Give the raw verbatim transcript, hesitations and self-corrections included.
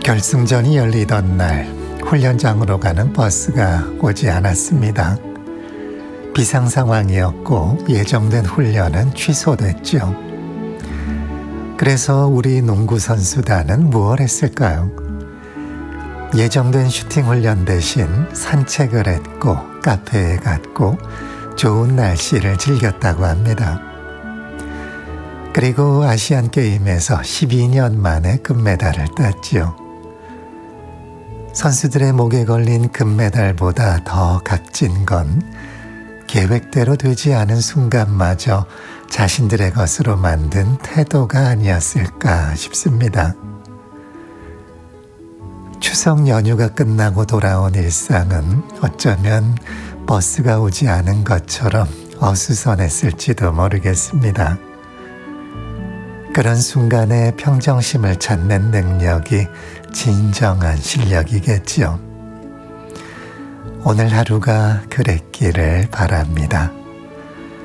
결승전이 열리던 날 훈련장으로 가는 버스가 오지 않았습니다. 비상 상황이었고 예정된 훈련은 취소됐죠. 그래서 우리 농구 선수단은 무엇 했을까요? 예정된 슈팅 훈련 대신 산책을 했고 카페에 갔고 좋은 날씨를 즐겼다고 합니다. 그리고 아시안 게임에서 십이 년 만에 금메달을 땄지요. 선수들의 목에 걸린 금메달보다 더 값진 건 계획대로 되지 않은 순간마저 자신들의 것으로 만든 태도가 아니었을까 싶습니다. 추석 연휴가 끝나고 돌아온 일상은 어쩌면 버스가 오지 않은 것처럼 어수선했을지도 모르겠습니다. 그런 순간에 평정심을 찾는 능력이 진정한 실력이겠지요. 오늘 하루가 그랬기를 바랍니다.